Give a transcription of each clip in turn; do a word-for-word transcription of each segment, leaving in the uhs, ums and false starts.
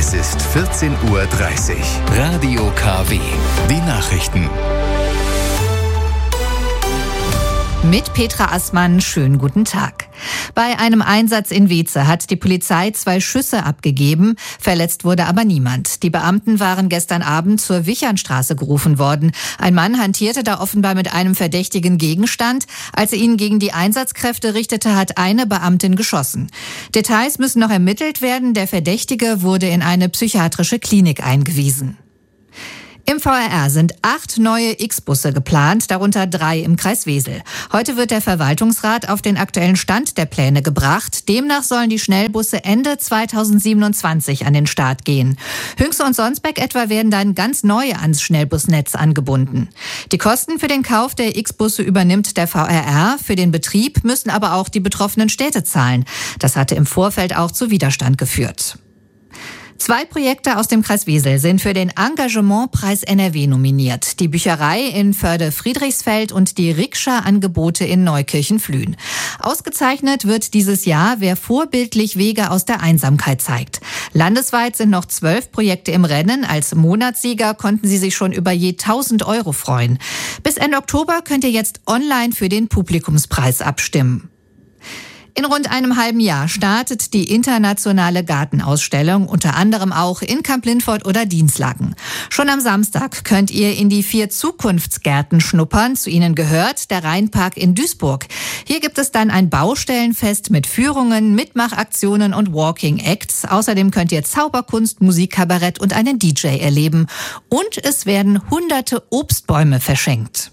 Es ist vierzehn Uhr dreißig. Radio K W. Die Nachrichten. Mit Petra Assmann, schönen guten Tag. Bei einem Einsatz in Weeze hat die Polizei zwei Schüsse abgegeben. Verletzt wurde aber niemand. Die Beamten waren gestern Abend zur Wichernstraße gerufen worden. Ein Mann hantierte da offenbar mit einem verdächtigen Gegenstand. Als er ihn gegen die Einsatzkräfte richtete, hat eine Beamtin geschossen. Details müssen noch ermittelt werden. Der Verdächtige wurde in eine psychiatrische Klinik eingewiesen. Im V R R sind acht neue X-Busse geplant, darunter drei im Kreis Wesel. Heute wird der Verwaltungsrat auf den aktuellen Stand der Pläne gebracht. Demnach sollen die Schnellbusse Ende zweitausendsiebenundzwanzig an den Start gehen. Hünxe und Sonsbeck etwa werden dann ganz neu ans Schnellbusnetz angebunden. Die Kosten für den Kauf der X-Busse übernimmt der V R R. Für den Betrieb müssen aber auch die betroffenen Städte zahlen. Das hatte im Vorfeld auch zu Widerstand geführt. Zwei Projekte aus dem Kreis Wesel sind für den Engagementpreis N R W nominiert. Die Bücherei in Förde-Friedrichsfeld und die Rikscha-Angebote in Neukirchen-Flühen. Ausgezeichnet wird dieses Jahr, wer vorbildlich Wege aus der Einsamkeit zeigt. Landesweit sind noch zwölf Projekte im Rennen. Als Monatssieger konnten sie sich schon über je tausend Euro freuen. Bis Ende Oktober könnt ihr jetzt online für den Publikumspreis abstimmen. In rund einem halben Jahr startet die internationale Gartenausstellung, unter anderem auch in Kamp-Lintfort oder Dinslaken. Schon am Samstag könnt ihr in die vier Zukunftsgärten schnuppern. Zu ihnen gehört der Rheinpark in Duisburg. Hier gibt es dann ein Baustellenfest mit Führungen, Mitmachaktionen und Walking Acts. Außerdem könnt ihr Zauberkunst, Musikkabarett und einen D J erleben. Und es werden hunderte Obstbäume verschenkt.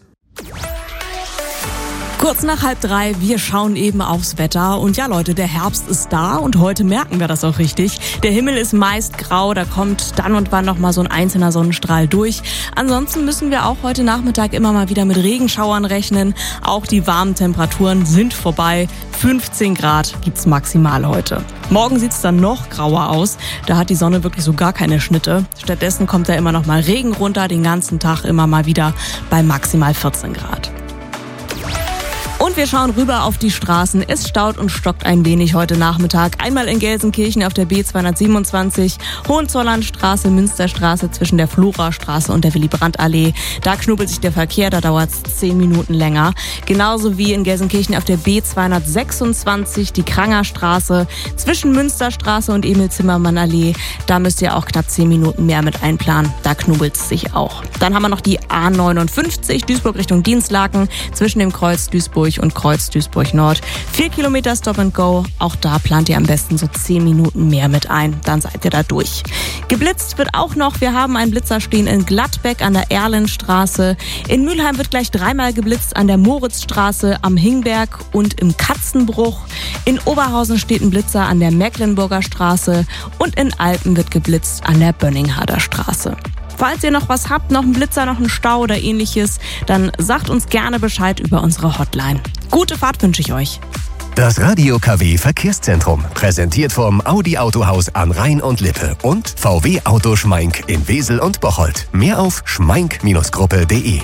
Kurz nach halb drei, wir schauen eben aufs Wetter. Und ja Leute, der Herbst ist da und heute merken wir das auch richtig. Der Himmel ist meist grau, da kommt dann und wann noch mal so ein einzelner Sonnenstrahl durch. Ansonsten müssen wir auch heute Nachmittag immer mal wieder mit Regenschauern rechnen. Auch die warmen Temperaturen sind vorbei. fünfzehn Grad gibt's maximal heute. Morgen sieht's dann noch grauer aus. Da hat die Sonne wirklich so gar keine Schnitte. Stattdessen kommt da immer noch mal Regen runter, den ganzen Tag immer mal wieder bei maximal vierzehn Grad. Und wir schauen rüber auf die Straßen. Es staut und stockt ein wenig heute Nachmittag. Einmal in Gelsenkirchen auf der B zweihundertsiebenundzwanzig, Hohenzollernstraße, Münsterstraße zwischen der Florastraße und der Willy-Brandt-Allee. Da knubbelt sich der Verkehr, da dauert es zehn Minuten länger. Genauso wie in Gelsenkirchen auf der B zweihundertsechsundzwanzig, die Krangerstraße zwischen Münsterstraße und Emil-Zimmermann-Allee. Da müsst ihr auch knapp zehn Minuten mehr mit einplanen. Da knubbelt es sich auch. Dann haben wir noch die A neunundfünfzig, Duisburg Richtung Dinslaken, zwischen dem Kreuz Duisburg und Kreuz Duisburg-Nord. Vier Kilometer Stop and Go. Auch da plant ihr am besten so zehn Minuten mehr mit ein. Dann seid ihr da durch. Geblitzt wird auch noch. Wir haben einen Blitzer stehen in Gladbeck an der Erlenstraße. In Mülheim wird gleich dreimal geblitzt an der Moritzstraße, am Hingberg und im Katzenbruch. In Oberhausen steht ein Blitzer an der Mecklenburger Straße und in Alpen wird geblitzt an der Bönninghader Straße. Falls ihr noch was habt, noch einen Blitzer, noch einen Stau oder ähnliches, dann sagt uns gerne Bescheid über unsere Hotline. Gute Fahrt wünsche ich euch. Das Radio K W Verkehrszentrum, präsentiert vom Audi Autohaus an Rhein und Lippe und V W Auto Schmeink in Wesel und Bocholt. Mehr auf schmeink Gruppe punkt de.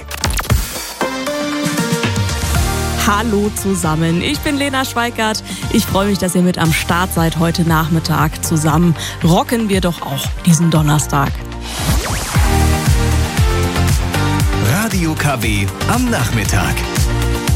Hallo zusammen, ich bin Lena Schweikart. Ich freue mich, dass ihr mit am Start seid heute Nachmittag. Zusammen rocken wir doch auch diesen Donnerstag. Radio K W am Nachmittag.